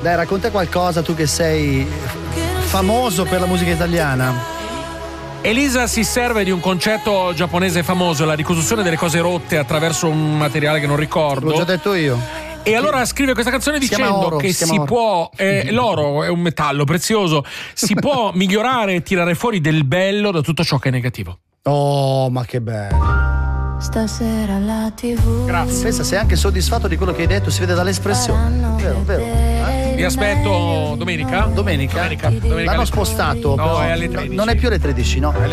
Dai, racconta qualcosa, tu che sei famoso per la musica italiana. Elisa si serve di un concetto giapponese famoso, la ricostruzione delle cose rotte attraverso un materiale che non ricordo. L'ho già detto io. E allora scrive questa canzone dicendo che si può, l'oro è un metallo prezioso, si può migliorare e tirare fuori del bello da tutto ciò che è negativo. Oh, ma che bello. Stasera la TV. Grazie. Pensa, sei anche soddisfatto di quello che hai detto, si vede dall'espressione. Vero. Vi aspetto domenica. Domenica? L'hanno spostato. No, però è alle 13. Non è più alle 13, no?